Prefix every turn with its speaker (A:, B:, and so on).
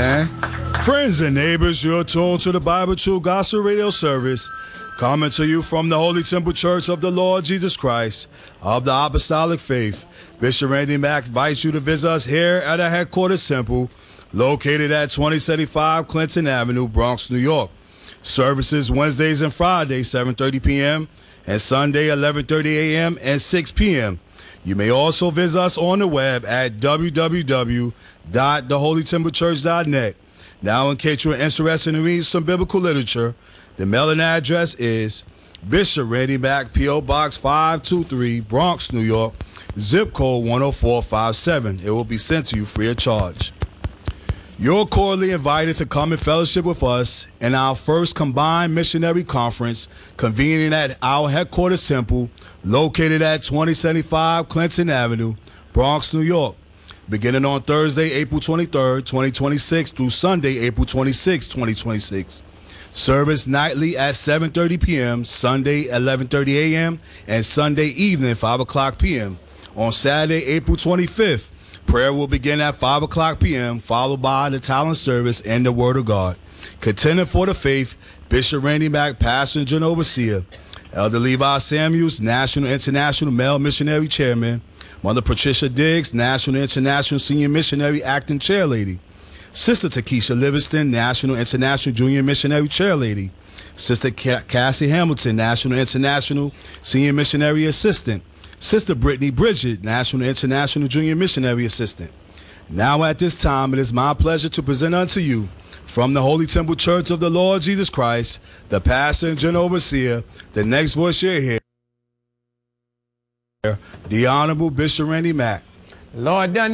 A: man. Friends and neighbors, you're tuned to the Bible True Gospel Radio service, coming to you from the Holy Temple Church of the Lord Jesus Christ of the Apostolic Faith. Bishop Randy Mack invites you to visit us here at our headquarters temple, located at 2075 Clinton Avenue, Bronx, New York. Services Wednesdays and Fridays, 7:30 p.m., and Sunday, 11:30 a.m. and 6 p.m. You may also visit us on the web at www.theholytemplechurch.net. Now, in case you're interested in reading some biblical literature, the mailing address is Bishop Randy Mack, P.O. Box 523, Bronx, New York, zip code 10457. It will be sent to you free of charge. You're cordially invited to come and fellowship with us in our first combined missionary conference, convening at our headquarters temple, located at 2075 Clinton Avenue, Bronx, New York, beginning on Thursday, April 23rd, 2026 through Sunday, April 26, 2026. Service nightly at 7:30 p.m., Sunday 11:30 a.m., and Sunday evening 5 o'clock p.m. On Saturday, April 25th, prayer will begin at 5 o'clock p.m., followed by the talent service and the Word of God. Contending for the faith, Bishop Randy Mack, Pastor and General Overseer, Elder Levi Samuels, National International Male Missionary Chairman, Mother Patricia Diggs, National International Senior Missionary Acting Chairlady, Sister Takesha Livingston, National International Junior Missionary Chairlady, Sister Cassie Hamilton, National International Senior Missionary Assistant, Sister Brittany Bridget, National International Junior Missionary Assistant. Now at this time, it is my pleasure to present unto you, from the Holy Temple Church of the Lord Jesus Christ, the Pastor and General Overseer, the next voice you'll hear, the Honorable Bishop Randy Mack.
B: Lord done